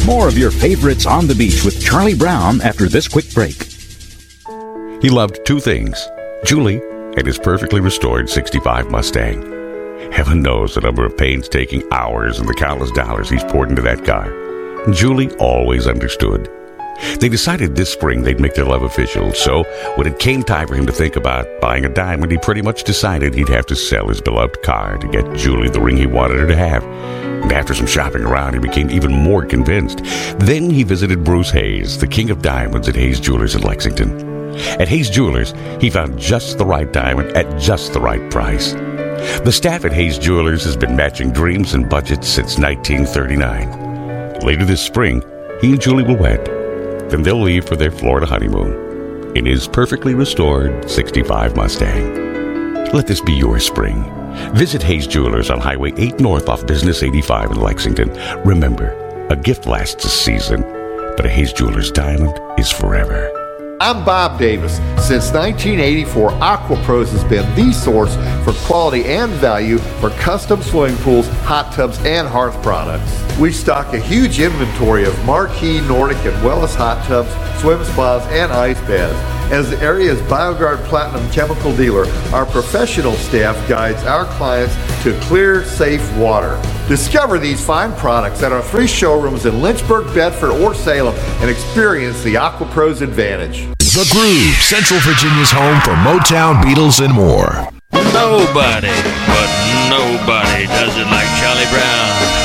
More of your favorites on the beach with Charlie Brown after this quick break. He loved two things, Julie and his perfectly restored 65 Mustang. Heaven knows the number of painstaking hours and the countless dollars he's poured into that car. Julie always understood. They decided this spring they'd make their love official, so when it came time for him to think about buying a diamond, he pretty much decided he'd have to sell his beloved car to get Julie the ring he wanted her to have. And after some shopping around, he became even more convinced. Then he visited Bruce Hayes, the king of diamonds at Hayes Jewelers in Lexington. At Hayes Jewelers, he found just the right diamond at just the right price. The staff at Hayes Jewelers has been matching dreams and budgets since 1939. Later this spring, he and Julie will wed. Then they'll leave for their Florida honeymoon in his perfectly restored 65 Mustang. Let this be your spring. Visit Hayes Jewelers on Highway 8 North off Business 85 in Lexington. Remember, a gift lasts a season, but a Hayes Jewelers diamond is forever. I'm Bob Davis. Since 1984, AquaPros has been the source for quality and value for custom swimming pools, hot tubs, and hearth products. We stock a huge inventory of marquee Nordic and wellness hot tubs, swim spas, and ice baths. As the area's BioGuard Platinum chemical dealer, our professional staff guides our clients to clear, safe water. Discover these fine products at our 3 showrooms in Lynchburg, Bedford, or Salem and experience the AquaPros advantage. The Groove, Central Virginia's home for Motown, Beatles, and more. Nobody does it like Charlie Brown.